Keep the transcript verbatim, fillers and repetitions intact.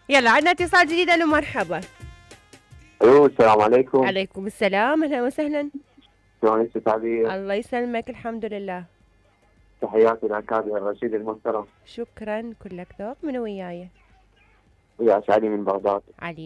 يلا عندنا اتصال جديد. الو مرحبا. الو السلام عليكم. عليكم السلام، اهلا وسهلا. شلونك ست عبير؟ الله يسلمك، الحمد لله. تحياتي لك هذا الرشيد المحترم. شكرا، كلك ذوق. من وياي؟ ويا علي من بغداد. علي.